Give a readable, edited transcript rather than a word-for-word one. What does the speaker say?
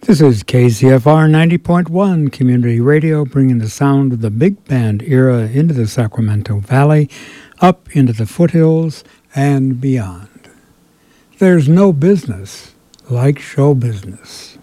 This is KCFR 90.1 Community Radio, bringing the sound of the big band era into the Sacramento Valley, up into the foothills, and beyond. There's no business like show business.